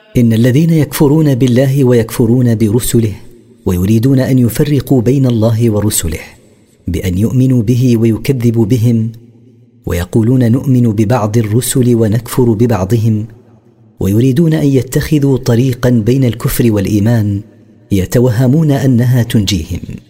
إن الذين يكفرون بالله ويكفرون برسله ويريدون أن يفرقوا بين الله ورسله بأن يؤمنوا به ويكذبوا بهم، ويقولون نؤمن ببعض الرسل ونكفر ببعضهم، ويريدون أن يتخذوا طريقا بين الكفر والإيمان، يتوهمون أنها تنجيهم.